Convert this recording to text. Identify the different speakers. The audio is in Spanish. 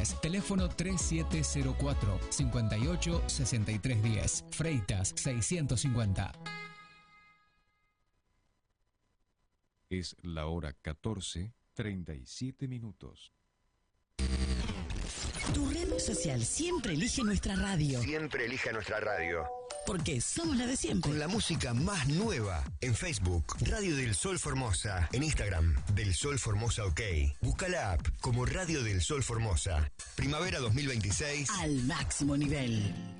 Speaker 1: Corrientes. Teléfono 3704 58 63 10. Freitas 650.
Speaker 2: Es la hora 14:37 minutos.
Speaker 3: Tu red social siempre elige nuestra radio.
Speaker 4: Siempre elija nuestra radio.
Speaker 3: Porque somos la de siempre.
Speaker 4: Con la música más nueva. En Facebook, Radio del Sol Formosa. En Instagram, Del Sol Formosa OK. Busca la app como Radio del Sol Formosa. Primavera 2026.
Speaker 3: Al máximo nivel.